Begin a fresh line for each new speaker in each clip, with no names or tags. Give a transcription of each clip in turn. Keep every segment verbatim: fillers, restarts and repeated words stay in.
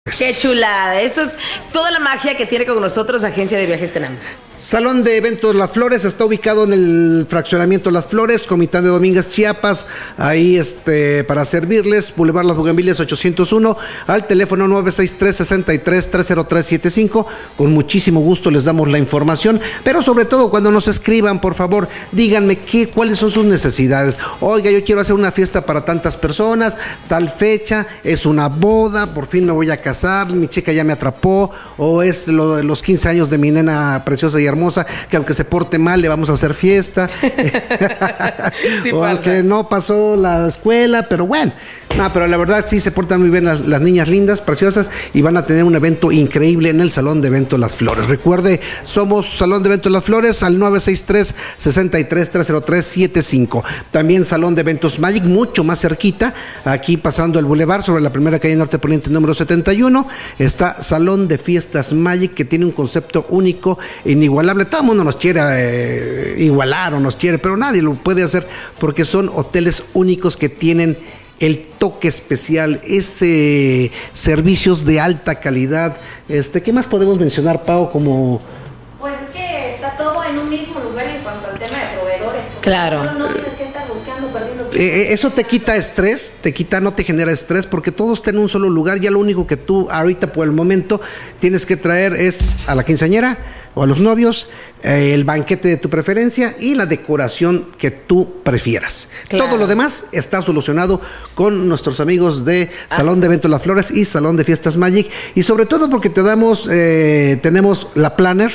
Qué chulada, eso es toda la magia que tiene con nosotros Agencia de Viajes Tenam.
Salón de Eventos Las Flores está ubicado en el fraccionamiento Las Flores, Comitán de Domínguez, Chiapas, ahí este para servirles, Boulevard Las Bugambilias ochocientos uno, al teléfono nueve seis tres, seis tres, tres cero tres siete cinco, con muchísimo gusto les damos la información, pero sobre todo cuando nos escriban, por favor, díganme qué, cuáles son sus necesidades. Oiga, yo quiero hacer una fiesta para tantas personas, tal fecha, es una boda, por fin me voy a casar, mi chica ya me atrapó, o es lo, los quince años de mi nena preciosa y hermosa, que aunque se porte mal le vamos a hacer fiesta. Sí, o que no pasó la escuela, pero bueno, no, pero la verdad sí se portan muy bien las, las niñas lindas, preciosas, y van a tener un evento increíble en el Salón de Eventos Las Flores. Recuerde, somos Salón de Eventos Las Flores al nueve seis tres, seis tres, tres cero tres siete cinco. También Salón de Eventos Magic, mucho más cerquita, aquí pasando el Boulevard sobre la primera calle Norte Poniente número setenta y uno, está Salón de Fiestas Magic, que tiene un concepto único, inigualable. Todo el mundo nos quiere eh, igualar o nos quiere, pero nadie lo puede hacer porque son hoteles únicos que tienen el toque especial, ese servicios de alta calidad. Este, ¿qué más podemos mencionar, Pau? Como
pues es que está todo en un mismo lugar en cuanto al tema de proveedores.
Claro.
No, no tienes que estar buscando, perdiendo tiempo.
Eh, eso te quita estrés, te quita, no te genera estrés, porque todo está en un solo lugar. Ya lo único que tú ahorita por el momento tienes que traer es a la quinceañera o a los novios, eh, el banquete de tu preferencia y la decoración que tú prefieras. Claro. Todo lo demás está solucionado con nuestros amigos de Salón ah. de Eventos Las Flores y Salón de Fiestas Magic, y sobre todo porque te damos, eh, tenemos la planner,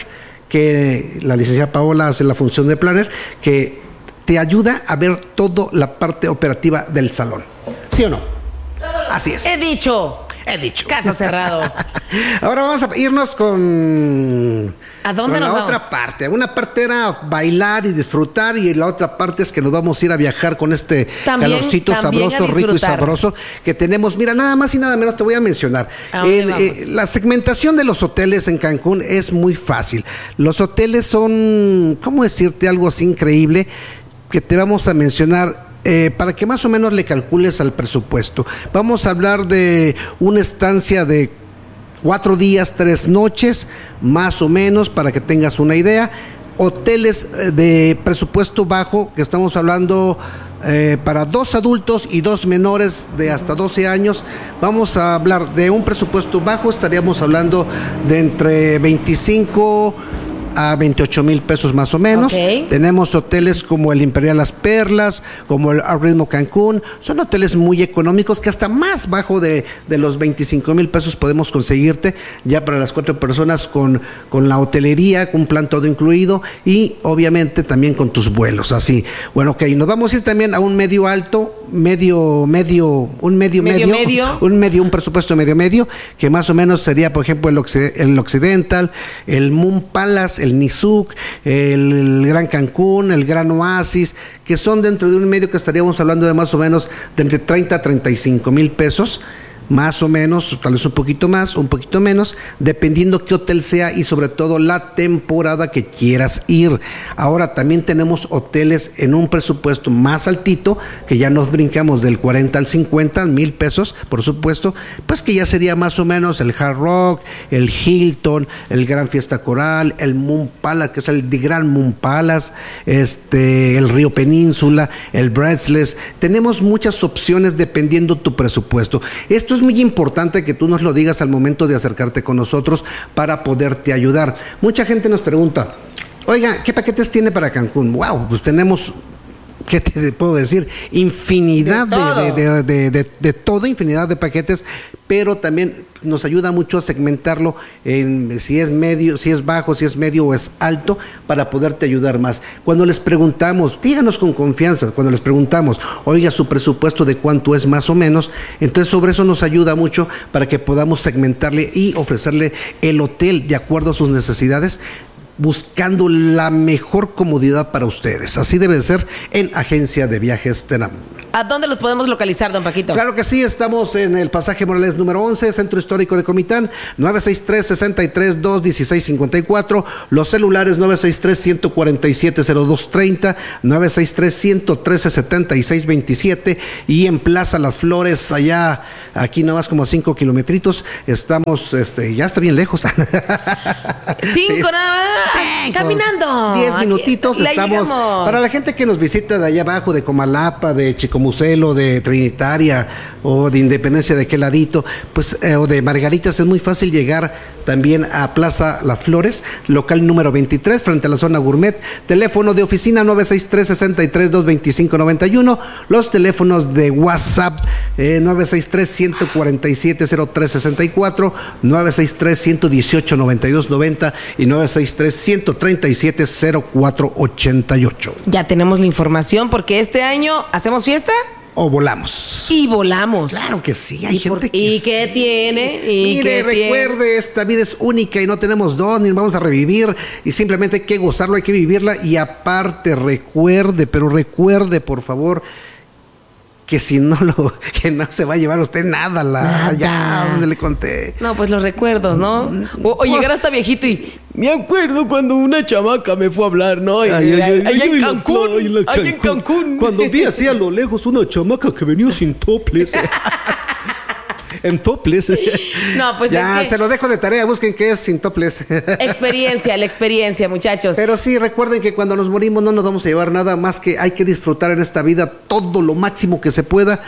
que la licenciada Paola hace la función de planner, que te ayuda a ver toda la parte operativa del salón. ¿Sí o no? Así es.
He dicho.
He dicho.
Caso cerrado.
Ahora vamos a irnos con...
¿A dónde
con
nos
la
vamos?
otra parte. Una parte era bailar y disfrutar, y la otra parte es que nos vamos a ir a viajar con este
también,
calorcito
también
sabroso, rico y sabroso que tenemos. Mira, nada más y nada menos te voy a mencionar.
Eh,
eh, la segmentación de los hoteles en Cancún es muy fácil. Los hoteles son, ¿cómo decirte algo así increíble? Que te vamos a mencionar. Eh, para que más o menos le calcules al presupuesto. Vamos a hablar de una estancia de cuatro días, tres noches, más o menos, para que tengas una idea. Hoteles de presupuesto bajo, que estamos hablando eh, para dos adultos y dos menores de hasta doce años. Vamos a hablar de un presupuesto bajo, estaríamos hablando de entre veinticinco a veintiocho mil pesos más o menos. Okay. Tenemos hoteles como el Imperial Las Perlas, como el Al Ritmo Cancún. Son hoteles muy económicos que hasta más bajo de, de los veinticinco mil pesos podemos conseguirte ya para las cuatro personas con, con la hotelería, con un plan todo incluido, y obviamente también con tus vuelos. Así, bueno, ok, nos vamos a ir también a un medio alto, medio, medio, un medio, medio,
medio, medio.
un medio, un presupuesto medio, medio, que más o menos sería, por ejemplo, el, Occ- el Occidental, el Moon Palace, el Nizuc, el, el Gran Cancún, el Gran Oasis, que son dentro de un medio que estaríamos hablando de más o menos de entre treinta a treinta y cinco mil pesos, más o menos, tal vez un poquito más, un poquito menos, dependiendo qué hotel sea y sobre todo la temporada que quieras ir. Ahora también tenemos hoteles en un presupuesto más altito, que ya nos brincamos del cuarenta al cincuenta mil pesos, por supuesto, pues que ya sería más o menos el Hard Rock, el Hilton, el Gran Fiesta Coral, el Moon Palace, que es el The Grand Moon Palace, este, el Río Península, el Breathless. Tenemos muchas opciones dependiendo tu presupuesto. Esto es muy importante que tú nos lo digas al momento de acercarte con nosotros para poderte ayudar. Mucha gente nos pregunta, oiga, ¿qué paquetes tiene para Cancún? Wow, pues tenemos, ¿qué te puedo decir? Infinidad de, todo. De, de, de, de, de todo, infinidad de paquetes, pero también nos ayuda mucho a segmentarlo en si es medio, si es bajo, si es medio o es alto, para poderte ayudar más. Cuando les preguntamos, díganos con confianza, cuando les preguntamos, oiga, su presupuesto de cuánto es más o menos, entonces sobre eso nos ayuda mucho para que podamos segmentarle y ofrecerle el hotel de acuerdo a sus necesidades, buscando la mejor comodidad para ustedes. Así debe de ser en Agencia de Viajes Tenam.
¿A dónde los podemos localizar, don Paquito?
Claro que sí, estamos en el pasaje Morales número once, Centro Histórico de Comitán, nueve seis tres, seis tres dos, uno seis cinco cuatro, los celulares nueve seis tres, uno cuatro siete, cero dos tres cero, nueve seis tres, uno uno tres, siete seis dos siete, y en Plaza Las Flores, allá, aquí nada más como cinco kilometritos, estamos, este, ya está bien lejos.
Cinco nada más,
Cinco.
Caminando.
Diez minutitos,
La
estamos,
llegamos.
para la gente que nos visita de allá abajo, de Comalapa, de Chicomucelo, de Trinitaria, o de Independencia de aquel ladito, pues, eh, o de Margaritas, es muy fácil llegar también a Plaza Las Flores, local número veintitrés, frente a la zona gourmet. Teléfono de oficina nueve seis tres, seis tres dos, dos cinco nueve uno, los teléfonos de WhatsApp eh, nueve seis tres, uno cuatro siete, cero tres seis cuatro, nueve seis tres, uno uno ocho, nueve dos nueve cero y nueve seis tres, uno tres siete, cero cuatro ocho ocho.
Ya tenemos la información porque este año hacemos fiesta
O volamos.
y volamos.
Claro que sí, hay
¿Y, por-
gente que
¿y
es-
qué tiene? ¿Y
Mire,
qué
recuerde,
tiene?
esta vida es única y no tenemos dos, ni vamos a revivir, y simplemente hay que gozarlo, hay que vivirla, y aparte recuerde, pero recuerde, por favor, que si no lo, que no se va a llevar usted nada, la,
Nada.
allá donde le conté.
No, pues los recuerdos, ¿no? O, o llegar hasta viejito y me acuerdo cuando una chamaca me fue a hablar, ¿no? Y-
Ay, ay, ay,
allá
ay,
en
ay, la-
Cancún,
ay, la
allá en Cancún.
Cuando vi así a lo lejos una chamaca que venía sin toples. En toples.
No, pues
ya,
es que-
se lo dejo de tarea, busquen qué es sin toples.
Experiencia, la experiencia, muchachos.
Pero sí, recuerden que cuando nos morimos no nos vamos a llevar nada más, que hay que disfrutar en esta vida todo lo máximo que se pueda.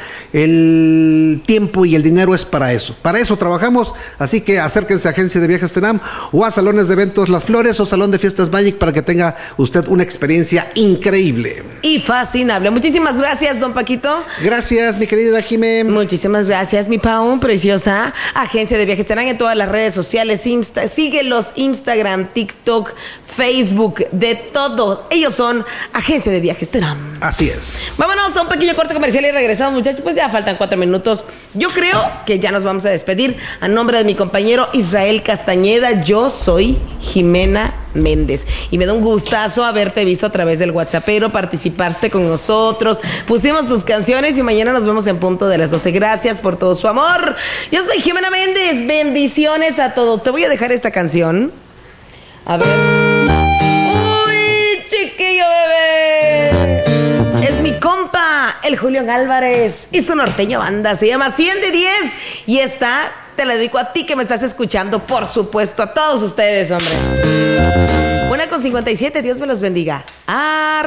El tiempo y el dinero es para eso. Para eso trabajamos, así que acérquense a Agencia de Viajes Tenam o a Salones de Eventos Las Flores o Salón de Fiestas Magic para que tenga usted una experiencia increíble.
Y fascinable. Muchísimas gracias, don Paquito.
Gracias, mi querida Jimé.
Muchísimas gracias, mi Pau, preciosa. Agencia de Viajes Terán en todas las redes sociales. Insta, síguelos, Instagram, TikTok, Facebook, de todo. Ellos son Agencia de Viajes Terán.
Así es.
Vámonos a un pequeño corte comercial y regresamos, muchachos. Pues ya faltan cuatro minutos. Yo creo que ya nos vamos a despedir. A nombre de mi compañero Israel Castañeda, yo soy Jimena Méndez. Y me da un gustazo haberte visto a través del WhatsAppero, participaste con nosotros, pusimos tus canciones y mañana nos vemos en punto de las doce. Gracias por todo su amor. Yo soy Jimena Méndez. Bendiciones a todos. Te voy a dejar esta canción. A ver. ¡Uy, chiquillo bebé! Es mi compa, el Julián Álvarez y su norteño banda. Se llama cien de diez y esta te la dedico a ti que me estás escuchando, por supuesto, a todos ustedes, hombre. Una con cincuenta y siete, Dios me los bendiga. Arriba.